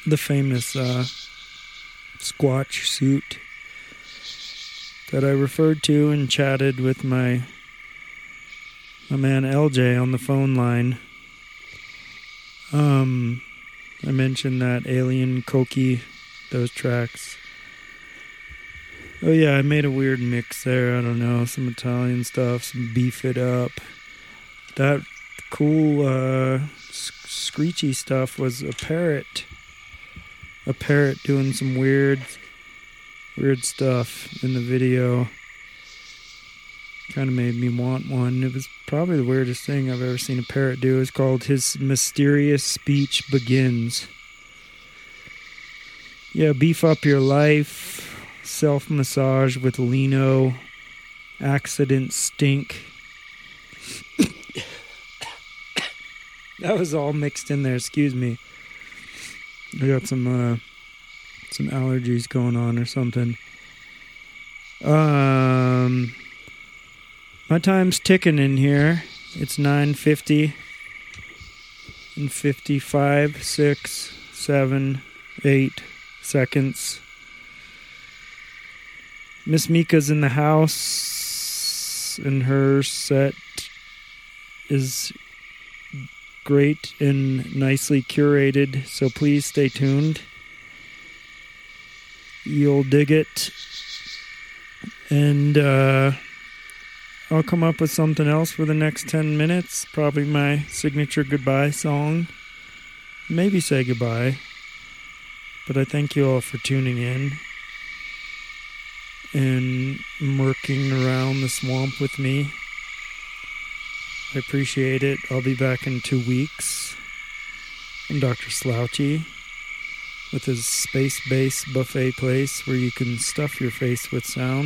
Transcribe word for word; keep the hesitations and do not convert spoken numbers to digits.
the famous uh, Squatch suit that I referred to and chatted with my my man L J on the phone line. Um, I mentioned that Alien, Koki, those tracks. Oh yeah, I made a weird mix there. I don't know, some Italian stuff, some Beef It Up. That cool uh, screechy stuff was a parrot. A parrot doing some weird, weird stuff in the video. Kind of made me want one. It was probably the weirdest thing I've ever seen a parrot do. It's called His Mysterious Speech Begins. Yeah, beef up your life. Self-massage with Lino. Accident stink. That was all mixed in there, excuse me. I got some uh, some allergies going on or something. Um, my time's ticking in here. It's nine fifty and fifty-five, six, seven, eight seconds. Miss Mika's in the house, and her set is great and nicely curated, so please stay tuned. You'll dig it. And uh, I'll come up with something else for the next ten minutes. Probably my signature goodbye song. Maybe say goodbye. But I thank you all for tuning in and murking around the swamp with me. I appreciate it. I'll be back in two weeks. I'm Doctor Slouchy with his space-based buffet place where you can stuff your face with sound.